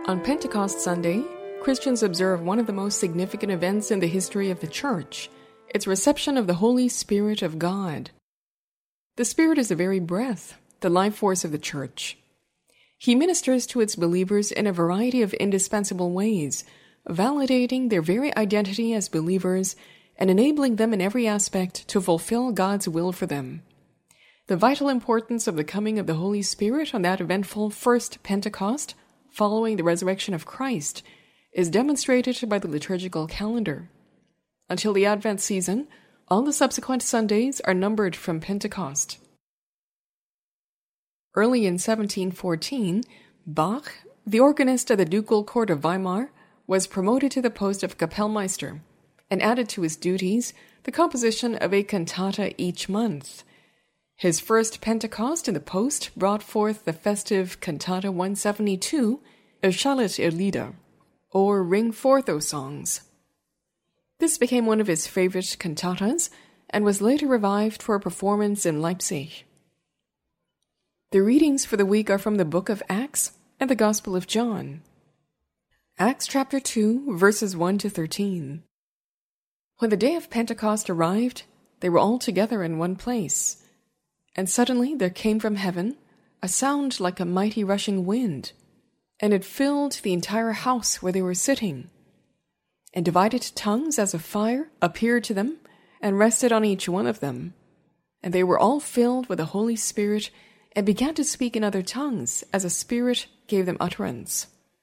On Pentecost Sunday, Christians observe one of the most significant events in the history of the Church, its reception of the Holy Spirit of God. The Spirit is the very breath, the life force of the Church. He ministers to its believers in a variety of indispensable ways, validating their very identity as believers and enabling them in every aspect to fulfill God's will for them. The vital importance of the coming of the Holy Spirit on that eventful first Pentecost, following the resurrection of Christ, is demonstrated by the liturgical calendar. Until the Advent season, all the subsequent Sundays are numbered from Pentecost. Early in 1714, Bach, the organist at the ducal court of Weimar, was promoted to the post of Kapellmeister and added to his duties the composition of a cantata each month. His first Pentecost in the post brought forth the festive Cantata 172, Erschallet ihr Lieder, or Ring Forth, O Songs. This became one of his favorite cantatas and was later revived for a performance in Leipzig. The readings for the week are from the book of Acts and the Gospel of John. Acts chapter 2, verses 1 to 13. When the day of Pentecost arrived, they were all together in one place. And suddenly there came from heaven a sound like a mighty rushing wind, and it filled the entire house where they were sitting. And divided tongues as of fire appeared to them, and rested on each one of them. And they were all filled with the Holy Spirit, and began to speak in other tongues, as the Spirit gave them utterance.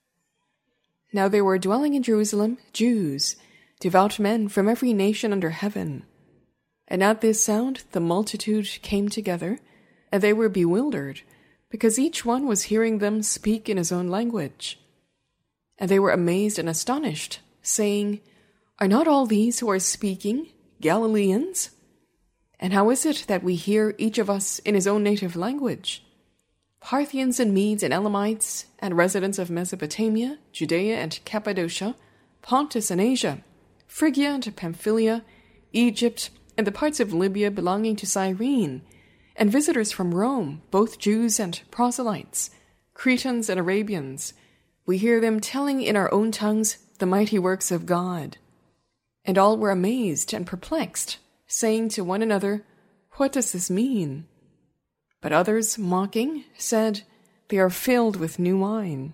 Now there were dwelling in Jerusalem Jews, devout men from every nation under heaven. And at this sound the multitude came together, and they were bewildered, because each one was hearing them speak in his own language. And they were amazed and astonished, saying, Are not all these who are speaking Galileans? And how is it that we hear each of us in his own native language? Parthians and Medes and Elamites, and residents of Mesopotamia, Judea and Cappadocia, Pontus and Asia, Phrygia and Pamphylia, Egypt, and the parts of Libya belonging to Cyrene, and visitors from Rome, both Jews and proselytes, Cretans and Arabians, we hear them telling in our own tongues the mighty works of God. And all were amazed and perplexed, saying to one another, What does this mean? But others, mocking, said, They are filled with new wine.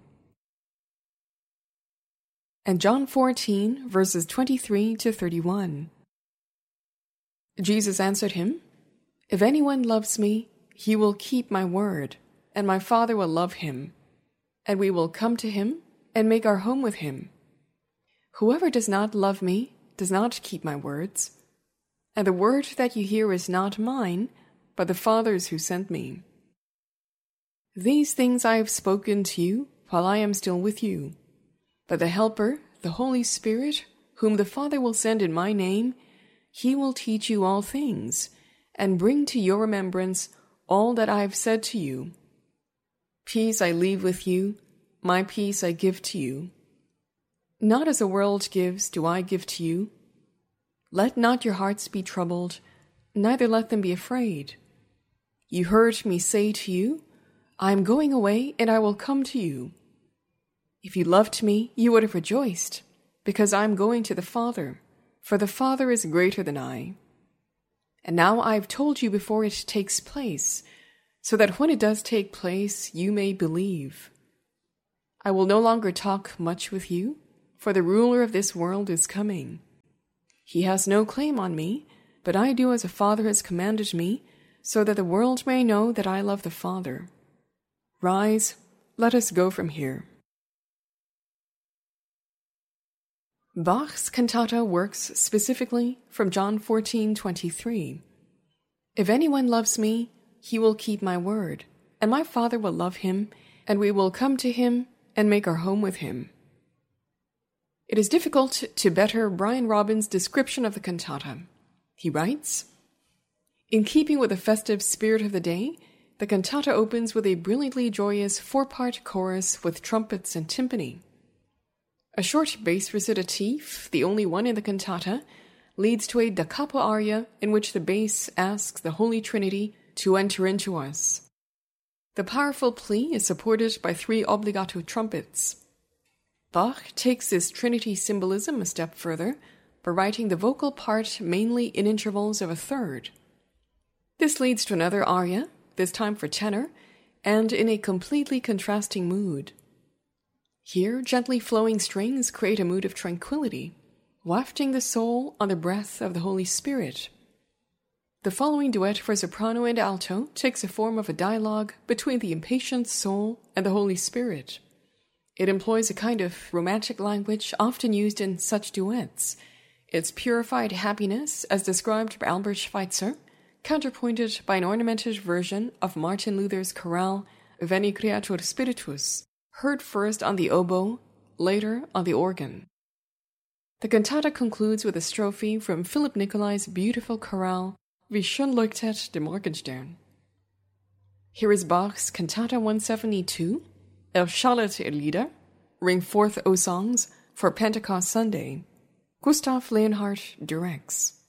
And John 14, verses 23 to 31. Jesus answered him, If anyone loves me, he will keep my word, and my Father will love him, and we will come to him and make our home with him. Whoever does not love me does not keep my words, and the word that you hear is not mine, but the Father's who sent me. These things I have spoken to you while I am still with you. But the Helper, the Holy Spirit, whom the Father will send in my name, he will teach you all things, and bring to your remembrance all that I have said to you. Peace I leave with you, my peace I give to you. Not as the world gives do I give to you. Let not your hearts be troubled, neither let them be afraid. You heard me say to you, I am going away, and I will come to you. If you loved me, you would have rejoiced, because I am going to the Father, for the Father is greater than I. And now I have told you before it takes place, so that when it does take place, you may believe. I will no longer talk much with you, for the ruler of this world is coming. He has no claim on me, but I do as the Father has commanded me, so that the world may know that I love the Father. Rise, let us go from here. Bach's cantata works specifically from John 14:23. If anyone loves me, he will keep my word, and my Father will love him, and we will come to him and make our home with him. It is difficult to better Brian Robbins' description of the cantata. He writes, In keeping with the festive spirit of the day, the cantata opens with a brilliantly joyous 4-part chorus with trumpets and timpani. A short bass recitative, the only one in the cantata, leads to a da capo aria in which the bass asks the Holy Trinity to enter into us. The powerful plea is supported by 3 obbligato trumpets. Bach takes this Trinity symbolism a step further by writing the vocal part mainly in intervals of a third. This leads to another aria, this time for tenor, and in a completely contrasting mood. Here, gently flowing strings create a mood of tranquility, wafting the soul on the breath of the Holy Spirit. The following duet for soprano and alto takes the form of a dialogue between the impatient soul and the Holy Spirit. It employs a kind of romantic language often used in such duets. Its purified happiness, as described by Albert Schweitzer, counterpointed by an ornamented version of Martin Luther's chorale Veni Creator Spiritus, heard first on the oboe, later on the organ. The cantata concludes with a strophe from Philip Nicolai's beautiful chorale Wie schön leuchtet der Morgenstern. Here is Bach's Cantata 172, Erschallet ihr Lieder, Ring Forth, O Songs, for Pentecost Sunday. Gustav Leonhardt directs.